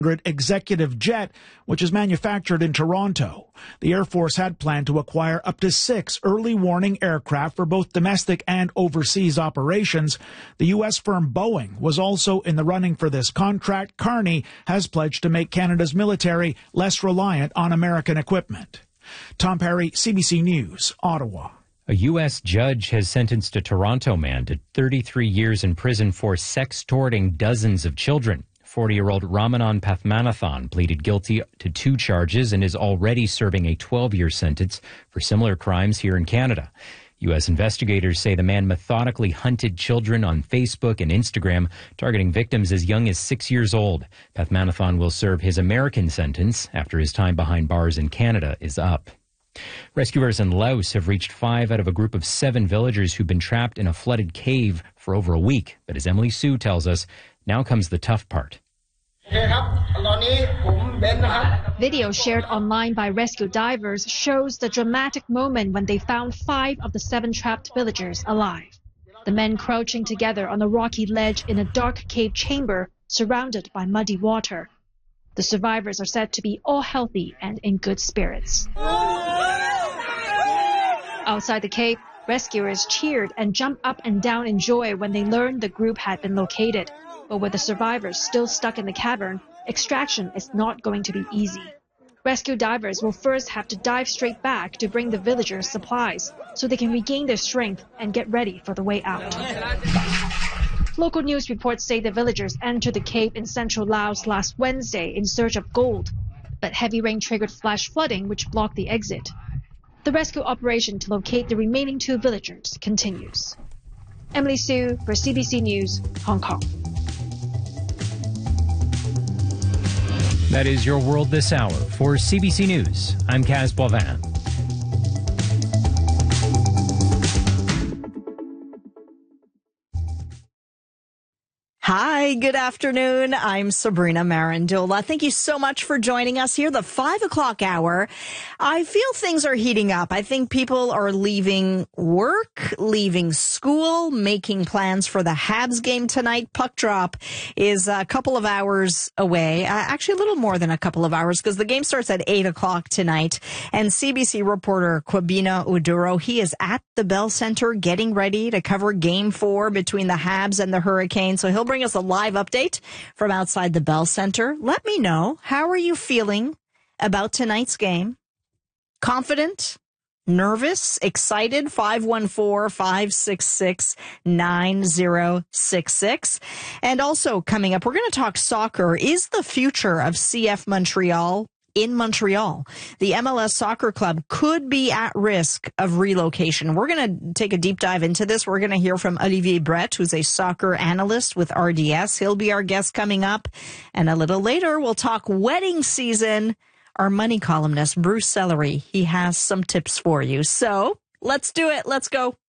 executive jet, which is manufactured in Toronto. The Air Force had planned to acquire up to 6 early warning aircraft for both domestic and overseas operations. The U.S. firm Boeing was also in the running for this contract. Carney has pledged to make Canada's military less reliant on American equipment. Tom Perry, CBC News, Ottawa. A U.S. judge has sentenced a Toronto man to 33 years in prison for sextorting dozens of children. 40-year-old Ramanan Pathmanathan pleaded guilty to 2 charges and is already serving a 12-year sentence for similar crimes here in Canada. U.S. investigators say the man methodically hunted children on Facebook and Instagram, targeting victims as young as 6 years old. Pathmanathan will serve his American sentence after his time behind bars in Canada is up. Rescuers in Laos have reached 5 out of a group of 7 villagers who've been trapped in a flooded cave for over a week. But as Emily Sue tells us, now comes the tough part. Video shared online by rescue divers shows the dramatic moment when they found 5 of the 7 trapped villagers alive. The men crouching together on a rocky ledge in a dark cave chamber surrounded by muddy water. The survivors are said to be all healthy and in good spirits. Outside the cave, rescuers cheered and jumped up and down in joy when they learned the group had been located. But with the survivors still stuck in the cavern, extraction is not going to be easy. Rescue divers will first have to dive straight back to bring the villagers supplies so they can regain their strength and get ready for the way out. Local news reports say the villagers entered the cave in central Laos last Wednesday in search of gold, but heavy rain triggered flash flooding which blocked the exit. The rescue operation to locate the remaining 2 villagers continues. Emily Sue for CBC News, Hong Kong. That is your world this hour. For CBC News, I'm Kaz Boivin. Hi, good afternoon. I'm Sabrina Marandola. Thank you so much for joining us here, the 5 o'clock hour. I feel things are heating up. I think people are leaving work, leaving school, making plans for the Habs game tonight. Puck drop is a couple of hours away. Actually, a little more than a couple of hours because the game starts at 8 o'clock tonight. And CBC reporter Kwabena Uduro, he is at the Bell Center getting ready to cover Game 4 between the Habs and the Hurricanes. So he'll bring us a live update from outside the Bell Center. Let me know, how are you feeling about tonight's game? Confident? Nervous? Excited? 514-566-9066. And also coming up, we're going to talk soccer. Is the future of CF Montreal in Montreal? The MLS Soccer Club could be at risk of relocation. We're going to take a deep dive into this. We're going to hear from Olivier Brett, who's a soccer analyst with RDS. He'll be our guest coming up. And a little later, we'll talk wedding season. Our money columnist, Bruce Sellery, he has some tips for you. So let's do it. Let's go.